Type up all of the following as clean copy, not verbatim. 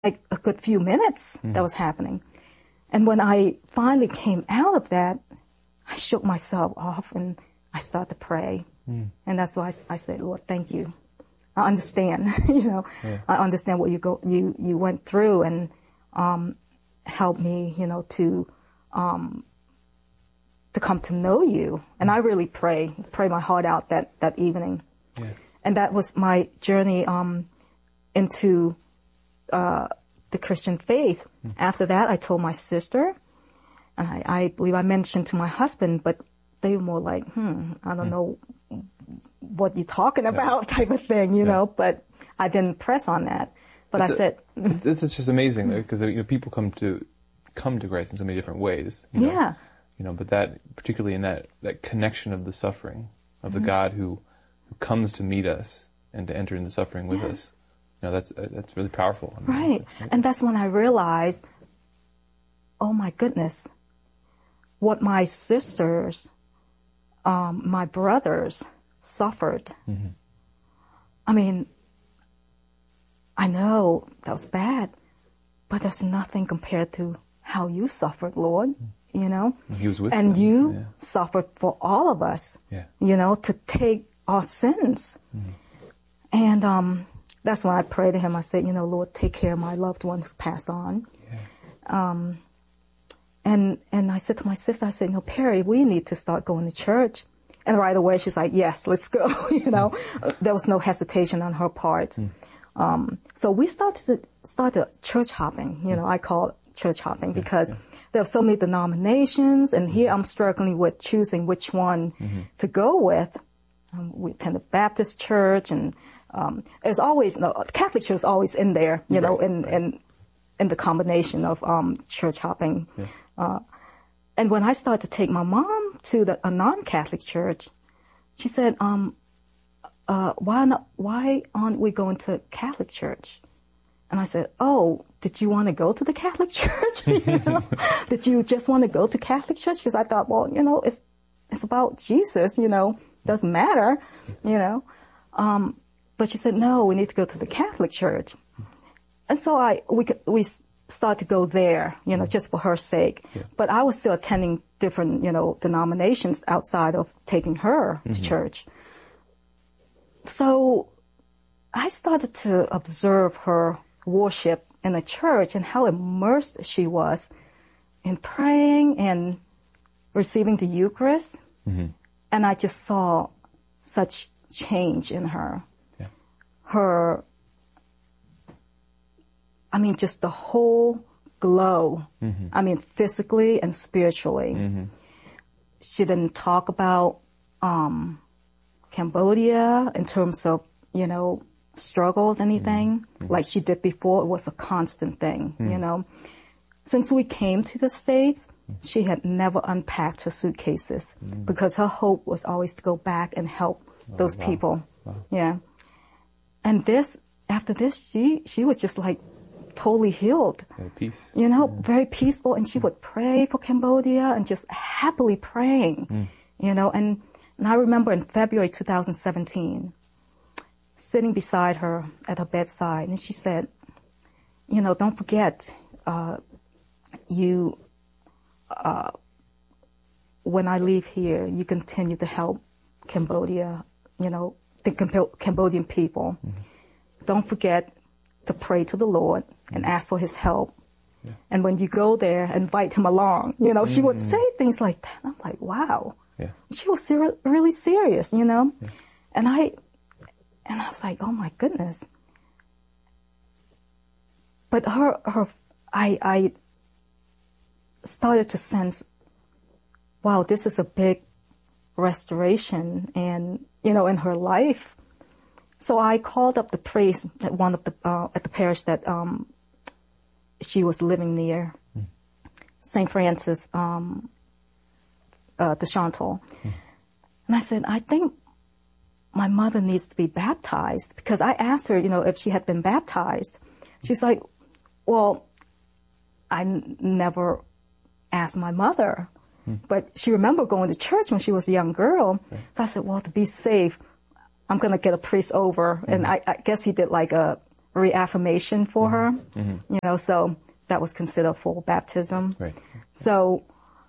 like a good few minutes that was happening. And when I finally came out of that, I shook myself off and I started to pray. And that's why I said, Lord, thank you. I understand, I understand what you went through, and, help me, to come to know you. And I really pray my heart out that evening. Yeah. And that was my journey, into, the Christian faith. After that, I told my sister, and I believe I mentioned to my husband, but they were more like, I don't know what you're talking about type of thing, but I didn't press on that. But this is just amazing though, because people come to Christ in so many different ways. But that, particularly in that connection of the suffering, of the God who comes to meet us and to enter into suffering with us. That's really powerful. Right. And that's when I realized, oh my goodness, what my sisters, my brothers suffered. I mean, I know that was bad, but there's nothing compared to how you suffered, Lord, He was with and them. you suffered for all of us, to take our sins. And, that's when I prayed to him. I said, Lord, take care of my loved ones who pass on. And I said to my sister, I said, Perry, we need to start going to church. And right away she's like, yes, let's go. There was no hesitation on her part. So we started church hopping. I call it church hopping because there are so many denominations, and here I'm struggling with choosing which one to go with. We attended Baptist church, and there's always Catholic church is always in there, in the combination of church hopping. And when I started to take my mom to a non-Catholic church, she said, why aren't we going to Catholic church? And I said, oh, did you want to go to the Catholic church? Did you just want to go to Catholic church? Because I thought, well, it's about Jesus, doesn't matter, but she said, no, we need to go to the Catholic church. And so we started to go there, just for her sake. But I was still attending different, denominations outside of taking her to church. So I started to observe her worship in the church and how immersed she was in praying and receiving the Eucharist. And I just saw such change in her. Just the whole glow. Physically and spiritually. She didn't talk about, Cambodia in terms of, struggles, anything like she did before. It was a constant thing, Since we came to the States, she had never unpacked her suitcases because her hope was always to go back and help those people. Yeah. And after this, she was just like totally healed. Peace. Very peaceful. And she would pray for Cambodia and just happily praying, and I remember in February 2017, sitting beside her at her bedside, and she said, don't forget, when I leave here, you continue to help Cambodia, the Cambodian people. Don't forget to pray to the Lord and ask for his help. And when you go there, invite him along. She would say things like that. I'm like, wow. She was really serious, And I was like, oh my goodness. But I started to sense, wow, this is a big restoration and, in her life. So I called up the priest at at the parish that, she was living near, St. Francis, de Chantal. And I said, I think my mother needs to be baptized, because I asked her, if she had been baptized. She's like, well, I never asked my mother, but she remembered going to church when she was a young girl. So I said, well, to be safe, I'm going to get a priest over. And I guess he did like a reaffirmation for her, you know, so that was considered full baptism. Right. So,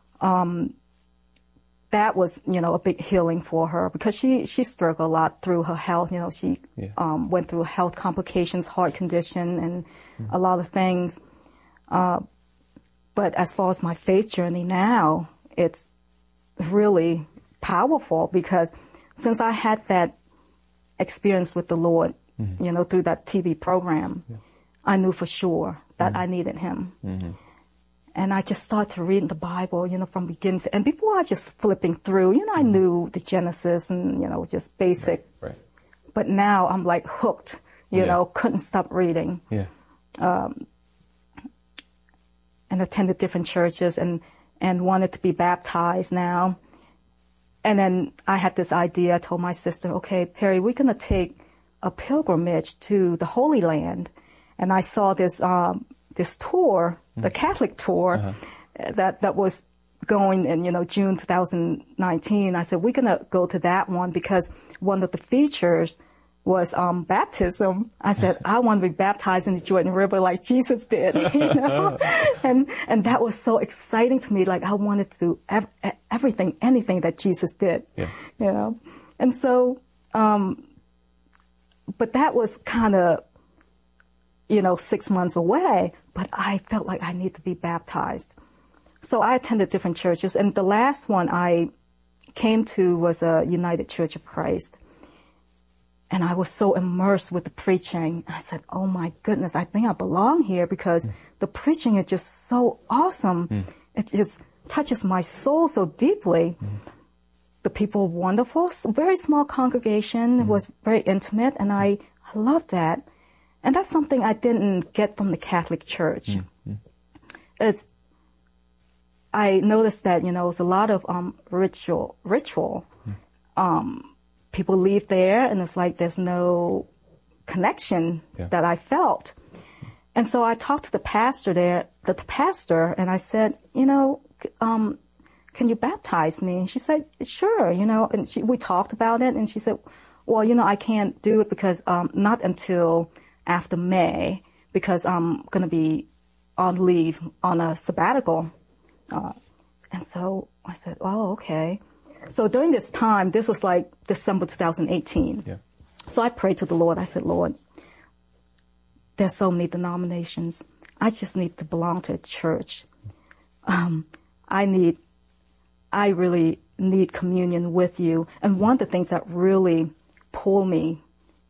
that was, you know, a big healing for her because she struggled a lot through her health. You know, she, went through health complications, heart condition, and a lot of things. But as far as my faith journey now, it's really powerful because since I had that experience with the Lord, you know, through that TV program, I knew for sure that I needed him. And I just started to read the Bible, you know, from beginning to end. Before I just flipping through, you know, I knew the Genesis and, you know, just basic. Right. But now I'm like hooked, you know, couldn't stop reading. Yeah. And attended different churches and wanted to be baptized now. And then I had this idea. I told my sister, okay, Perry, we're going to take a pilgrimage to the Holy Land. And I saw this tour, the Catholic tour, that was going in, you know, June 2019. I said, we're going to go to that one because one of the features was baptism. I said, I want to be baptized in the Jordan River like Jesus did, you know? And that was so exciting to me. Like I wanted to do everything, anything that Jesus did, you know? And so, but that was kind of, you know, 6 months away, but I felt like I need to be baptized. So I attended different churches, and the last one I came to was a United Church of Christ. And I was so immersed with the preaching. I said, oh my goodness, I think I belong here because the preaching is just so awesome. It just touches my soul so deeply. The people were wonderful, very small congregation. It was very intimate, and I loved that. And that's something I didn't get from the Catholic Church. I noticed that, you know, it's a lot of ritual. People leave there, and it's like there's no connection that I felt. And so I talked to the pastor there, and I said, you know, can you baptize me? And she said, sure, you know, and we talked about it, and she said, well, you know, I can't do it because not until after May, because I'm going to be on leave on a sabbatical. And so I said, oh, okay. So during this time, this was like December 2018. So I prayed to the Lord. I said, Lord, there's so many denominations. I just need to belong to a church. I really need communion with you. And one of the things that really pulled me,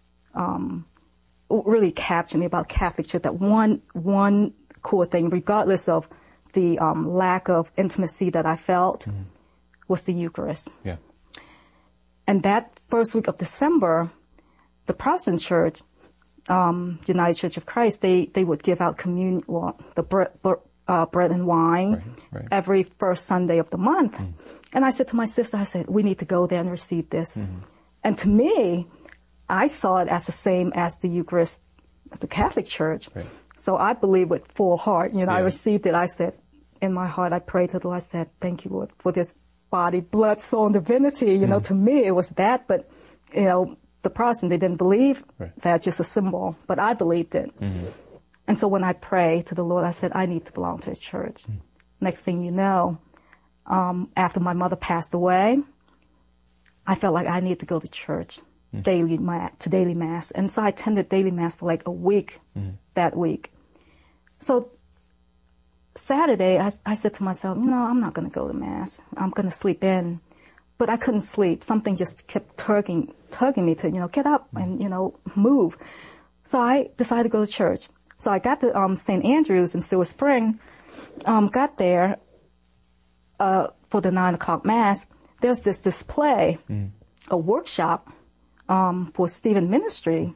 really captured me about Catholic Church, that one core thing, regardless of the lack of intimacy that I felt, was the Eucharist. And that first week of December, the Protestant Church, United Church of Christ, they would give out communion, the bread and wine every first Sunday of the month. And I said to my sister, I said, we need to go there and receive this. And to me, I saw it as the same as the Eucharist at the Catholic Church. So I believe with full heart, you know, I received it. I said, in my heart, I prayed to the Lord, I said, thank you, Lord, for this body, blood, soul, and divinity. You know, to me, it was that, but, you know, the Protestant, they didn't believe that's just a symbol, but I believed it. And so when I prayed to the Lord, I said, I need to belong to a church. Next thing you know, after my mother passed away, I felt like I need to go to church, daily mass. And so I attended daily mass for like a week that week. So Saturday, I said to myself, no, I'm not going to go to mass. I'm going to sleep in. But I couldn't sleep. Something just kept tugging me to, you know, get up and, you know, move. So I decided to go to church. So I got to St. Andrew's in Silver Spring, got there for the 9 o'clock mass. There's this display, a workshop for Stephen Ministry.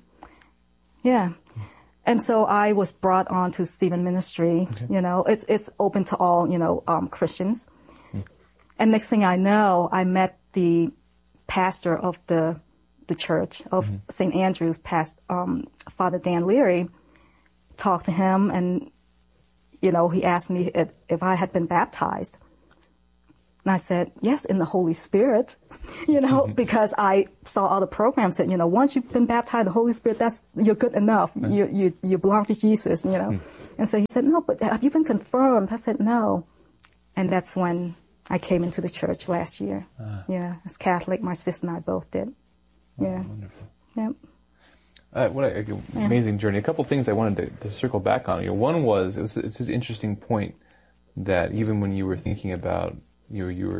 And so I was brought on to Stephen Ministry. You know, it's open to all, you know, Christians. And next thing I know, I met the pastor of the church of St. Andrew's, Father Dan Leary. Talked to him, and, you know, he asked me if I had been baptized. And I said, yes, in the Holy Spirit, because I saw all the programs that, once you've been baptized in the Holy Spirit, you're good enough. You belong to Jesus, And so he said, no, but have you been confirmed? I said, no. And that's when I came into the church last year. As Catholic, my sister and I both did. Wonderful. Yep. What an amazing journey. A couple things I wanted to circle back on. One was, it's an interesting point that even when you were thinking about, you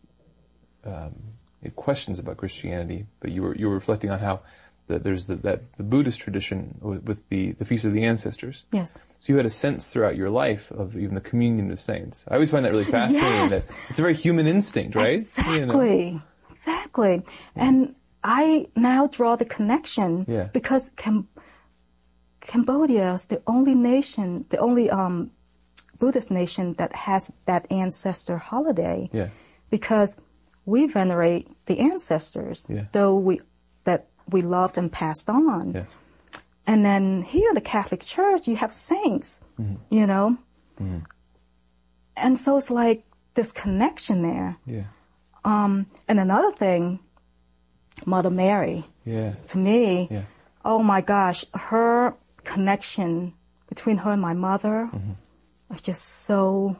had questions about Christianity, but you were reflecting on how there's the Buddhist tradition with the Feast of the Ancestors. Yes. So you had a sense throughout your life of even the communion of saints. I always find that really fascinating. Yes. That it's a very human instinct, right? Exactly. Exactly. And I now draw the connection because Cambodia is the only nation, Buddhist nation that has that ancestor holiday. Yeah. Because we venerate the ancestors, though we loved and passed on. Yeah. And then here in the Catholic Church, you have saints, Mm-hmm. And so it's like this connection there. Yeah. And another thing, Mother Mary. Yeah. To me, oh my gosh, her connection between her and my mother is just so,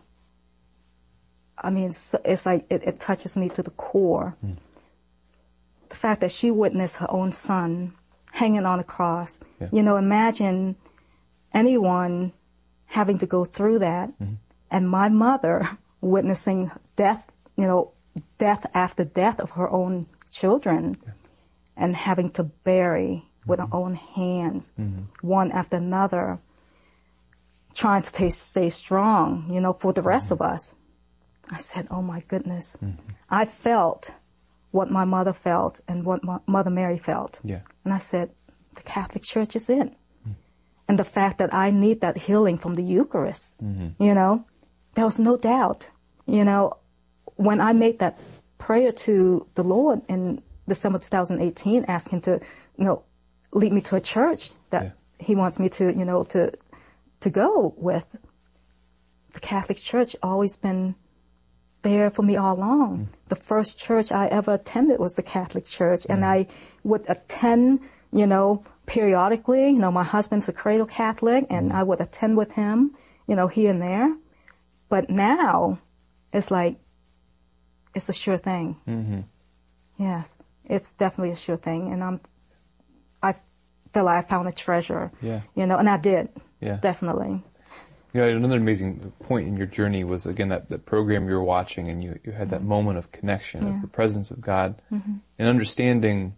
it's like it touches me to the core. The fact that she witnessed her own son hanging on a cross. Imagine anyone having to go through that, and my mother witnessing death, death after death of her own children, and having to bury with her own hands, one after another, trying to stay strong, for the rest of us. I said, oh my goodness. I felt what my mother felt and what Mother Mary felt. Yeah. And I said, the Catholic Church is in. And the fact that I need that healing from the Eucharist, there was no doubt. When I made that prayer to the Lord in December 2018, asking to, lead me to a church that he wants me to, to go with, the Catholic Church always been there for me all along. The first church I ever attended was the Catholic Church, and I would attend, periodically. My husband's a cradle Catholic, and I would attend with him, here and there. But now, it's like, it's a sure thing. Mm-hmm. Yes, it's definitely a sure thing, and I feel like I found a treasure. Yeah. And I did. Yeah. Definitely. Another amazing point in your journey was, again, that program you were watching, and you had that moment of connection, of the presence of God, and understanding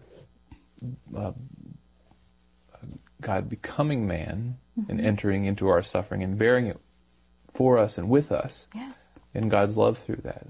God becoming man and entering into our suffering and bearing it for us and with us. Yes. And God's love through that.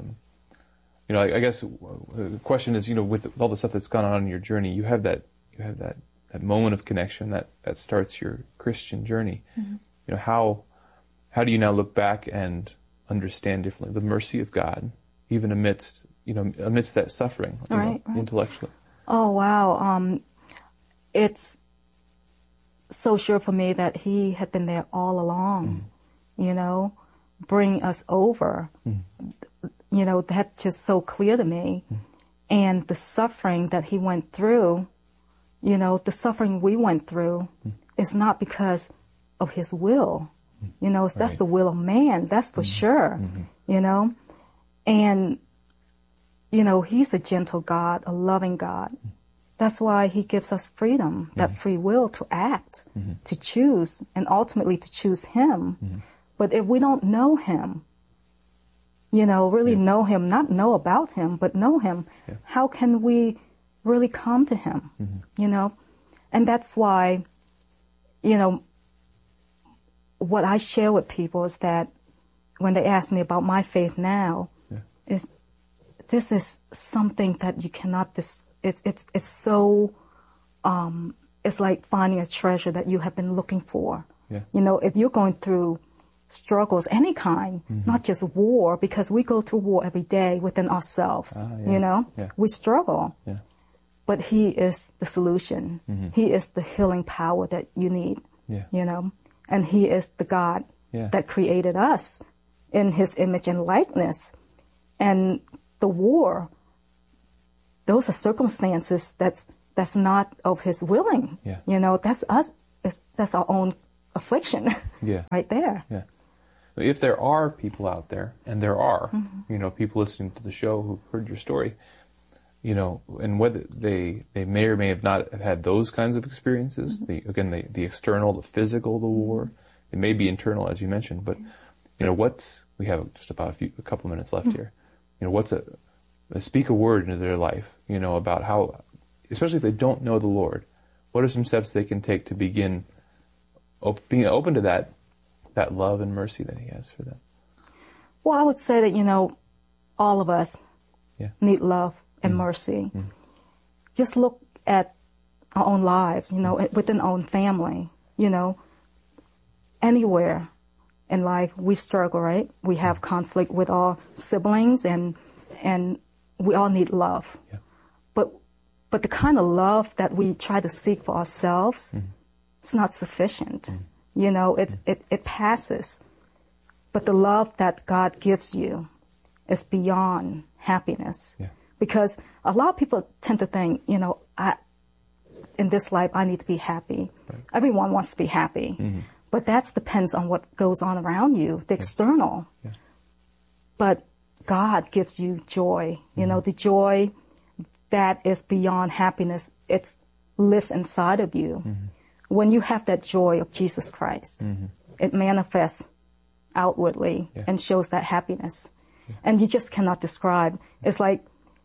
I guess the question is, with all the stuff that's gone on in your journey, you have that moment of connection that starts your Christian journey. How do you now look back and understand differently the mercy of God, even amidst that suffering, right. intellectually? Oh, wow. It's so sure for me that he had been there all along, bring us over. That's just so clear to me. And the suffering that he went through, the suffering we went through is not because of his will. That's the will of man, that's for sure, And, he's a gentle God, a loving God. That's why he gives us freedom, that free will to act, to choose, and ultimately to choose him. But if we don't know him, really know him, not know about him, but know him, how can we really come to him, And that's why, what I share with people is that when they ask me about my faith now, this is something that you cannot, it's so, it's like finding a treasure that you have been looking for. Yeah. If you're going through struggles, any kind, not just war, because we go through war every day within ourselves, we struggle. Yeah. But he is the solution. He is the healing power that you need, and he is the God that created us in his image and likeness. And the war, those are circumstances that's not of his willing. Yeah. You know, that's us. That's our own affliction. Yeah. Right there. Yeah. If there are people out there, and there are, you know, people listening to the show who've heard your story, you know, and whether they may or may have not have had those kinds of experiences, the external, the physical, the war, it may be internal, as you mentioned, but, you know, we have just about a couple minutes left here. You know, speak a word into their life, you know, about how, especially if they don't know the Lord, what are some steps they can take to begin being open to that love and mercy that he has for them? Well, I would say that, you know, all of us need love and mercy. Just look at our own lives, you know, within our own family, you know, anywhere in life we struggle, right? We have conflict with our siblings and we all need love. Yeah. But the kind of love that we try to seek for ourselves, it's not sufficient. You know, it passes. But the love that God gives you is beyond happiness. Yeah. Because a lot of people tend to think, you know, in this life I need to be happy. Right. Everyone wants to be happy. But that depends on what goes on around you, the external. Yeah. But God gives you joy. You know, the joy that is beyond happiness, it lives inside of you. When you have that joy of Jesus Christ, it manifests outwardly and shows that happiness. And you just cannot describe. It's like,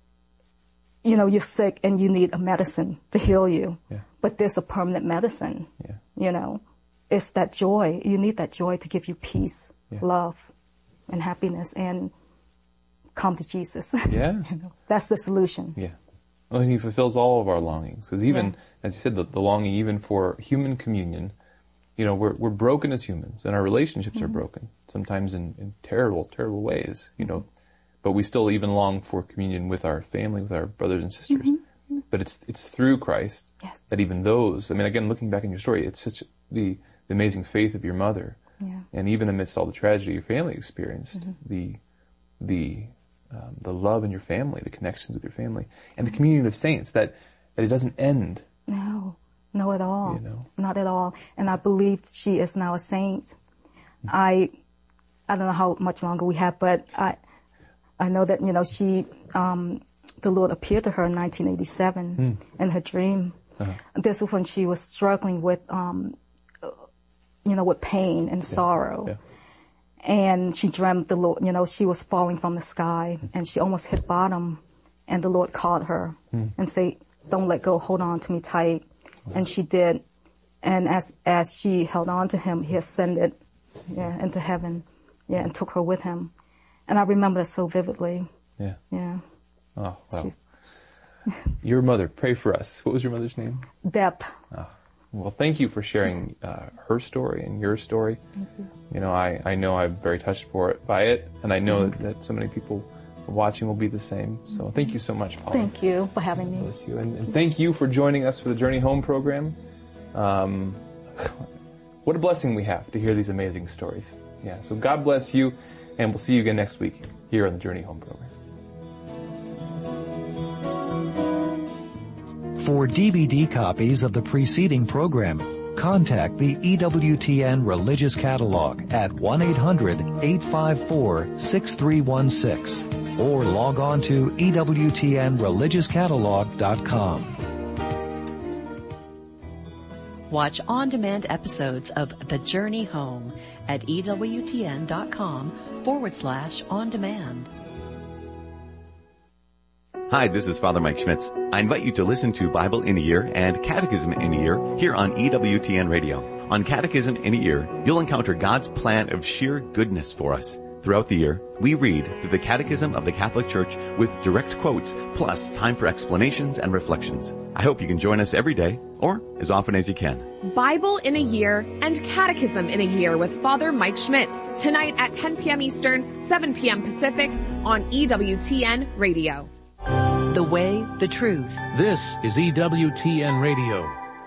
you know, you're sick and you need a medicine to heal you. Yeah. But there's a permanent medicine. Yeah. You know, it's that joy. You need that joy to give you peace, love, and happiness, and come to Jesus. Yeah. You know, that's the solution. Yeah. Well, and he fulfills all of our longings. Because even, as you said, the longing even for human communion, you know, we're broken as humans, and our relationships are broken, sometimes in terrible, terrible ways, you know. But we still even long for communion with our family, with our brothers and sisters. But it's through Christ that even those, I mean, again, looking back in your story, it's such the amazing faith of your mother. Yeah. And even amidst all the tragedy your family experienced, the love in your family, the connections with your family, and the communion of saints, that it doesn't end. No, at all. You know? Not at all. And I believe she is now a saint. I don't know how much longer we have, but I know that, you know, she, the Lord appeared to her in 1987 in her dream. This was when she was struggling with, you know, with pain and sorrow. Yeah. And she dreamt the Lord, you know, she was falling from the sky and she almost hit bottom, and the Lord called her and said, "Don't let go, hold on to me tight." And she did. And as she held on to him, he ascended into heaven, and took her with him. And I remember that so vividly. Yeah. Yeah. Oh, wow. Your mother, pray for us. What was your mother's name? Deb. Oh. Well, thank you for sharing her story and your story. Thank you. You know, I know I'm very touched by it, and I know that so many people watching will be the same. So thank you so much, Paula. Thank you for having me. Bless you. And thank you for joining us for the Journey Home program. What a blessing we have to hear these amazing stories. Yeah, so God bless you, and we'll see you again next week here on the Journey Home program. For DVD copies of the preceding program, contact the EWTN Religious Catalog at 1-800-854-6316 or log on to EWTNReligiousCatalog.com. Watch on-demand episodes of The Journey Home at EWTN.com/on-demand. Hi, this is Father Mike Schmitz. I invite you to listen to Bible in a Year and Catechism in a Year here on EWTN Radio. On Catechism in a Year, you'll encounter God's plan of sheer goodness for us. Throughout the year, we read through the Catechism of the Catholic Church with direct quotes, plus time for explanations and reflections. I hope you can join us every day, or as often as you can. Bible in a Year and Catechism in a Year with Father Mike Schmitz, tonight at 10 p.m. Eastern, 7 p.m. Pacific on EWTN Radio. The way, the truth. This is EWTN Radio.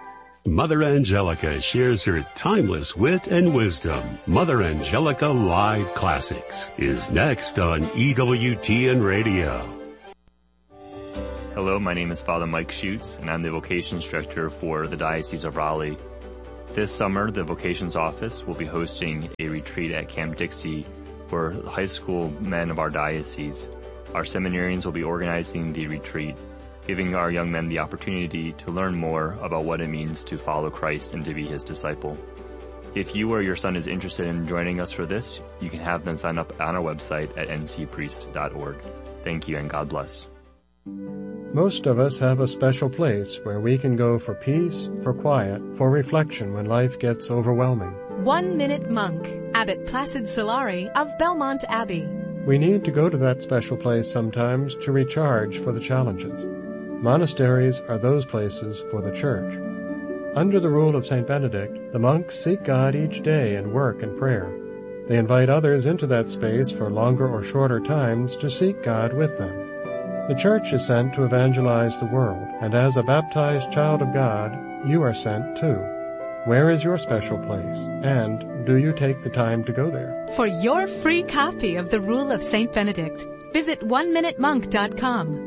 Mother Angelica shares her timeless wit and wisdom. Mother Angelica Live Classics is next on EWTN Radio. Hello, my name is Father Mike Schutz, and I'm the Vocations Director for the Diocese of Raleigh. This summer, the Vocations Office will be hosting a retreat at Camp Dixie for high school men of our diocese. Our seminarians will be organizing the retreat, giving our young men the opportunity to learn more about what it means to follow Christ and to be his disciple. If you or your son is interested in joining us for this, you can have them sign up on our website at ncpriest.org. Thank you and God bless. Most of us have a special place where we can go for peace, for quiet, for reflection when life gets overwhelming. 1 Minute Monk, Abbot Placid Solari of Belmont Abbey. We need to go to that special place sometimes to recharge for the challenges. Monasteries are those places for the Church. Under the rule of St. Benedict, the monks seek God each day in work and prayer. They invite others into that space for longer or shorter times to seek God with them. The Church is sent to evangelize the world, and as a baptized child of God, you are sent too. Where is your special place, and do you take the time to go there? For your free copy of the Rule of St. Benedict, visit oneminutemonk.com.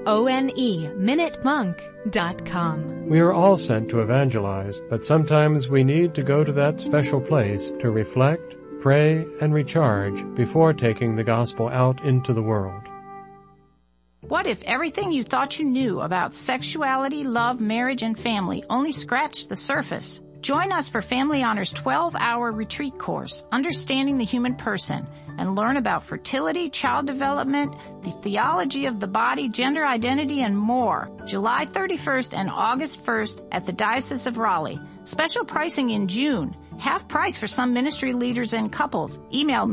ONEminutemonk.com. We are all sent to evangelize, but sometimes we need to go to that special place to reflect, pray, and recharge before taking the gospel out into the world. What if everything you thought you knew about sexuality, love, marriage, and family only scratched the surface? Join us for Family Honor's 12-hour retreat course, Understanding the Human Person, and learn about fertility, child development, the theology of the body, gender identity, and more. July 31st and August 1st at the Diocese of Raleigh. Special pricing in June. Half price for some ministry leaders and couples. Email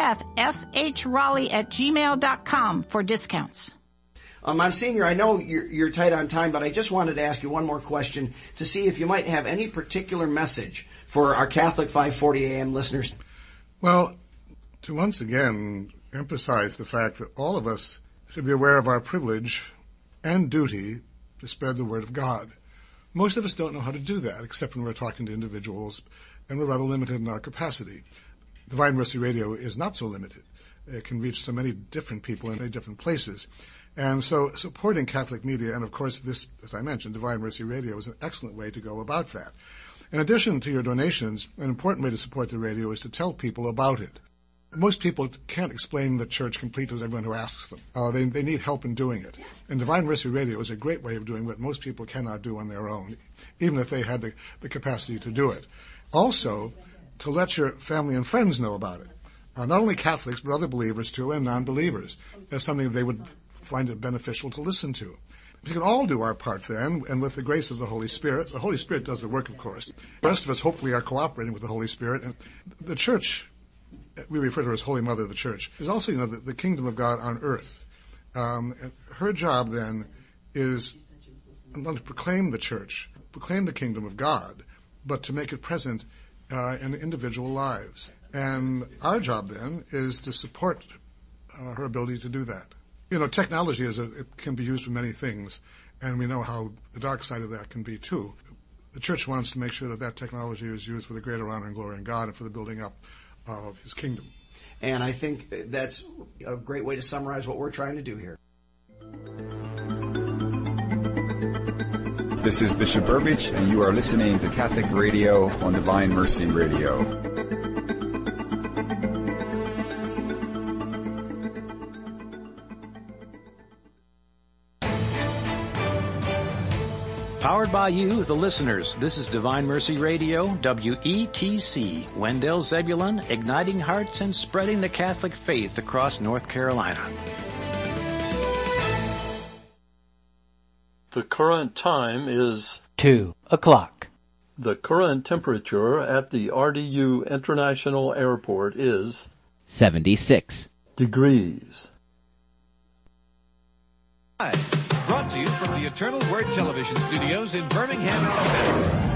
marybethfhraleigh@gmail.com for discounts. Monsignor, I know you're tight on time, but I just wanted to ask you one more question to see if you might have any particular message for our Catholic 540 AM listeners. Well, to once again emphasize the fact that all of us should be aware of our privilege and duty to spread the word of God. Most of us don't know how to do that, except when we're talking to individuals, and we're rather limited in our capacity. Divine Mercy Radio is not so limited. It can reach so many different people in many different places. And so supporting Catholic media, and of course this, as I mentioned, Divine Mercy Radio is an excellent way to go about that. In addition to your donations, an important way to support the radio is to tell people about it. Most people can't explain the Church completely to everyone who asks them. They need help in doing it. And Divine Mercy Radio is a great way of doing what most people cannot do on their own, even if they had the capacity to do it. Also, to let your family and friends know about it. Not only Catholics, but other believers too, and non-believers. That's something they would find it beneficial to listen to. We can all do our part then, and with the grace of the Holy Spirit does the work, of course. The rest of us hopefully are cooperating with the Holy Spirit. And the Church, we refer to her as Holy Mother of the Church, is also, the kingdom of God on earth. Her job then is not to proclaim the Church, proclaim the kingdom of God, but to make it present in individual lives. And our job then is to support her ability to do that. Technology it can be used for many things, and we know how the dark side of that can be too. The Church wants to make sure that technology is used for the greater honor and glory in God and for the building up of His kingdom. And I think that's a great way to summarize what we're trying to do here. This is Bishop Burbidge, and you are listening to Catholic Radio on Divine Mercy Radio. Powered by you, the listeners. This is Divine Mercy Radio, WETC, Wendell Zebulon, igniting hearts and spreading the Catholic faith across North Carolina. The current time is 2 o'clock. The current temperature at the RDU International Airport is 76 degrees. Brought to you from the Eternal Word Television Studios in Birmingham, Alabama.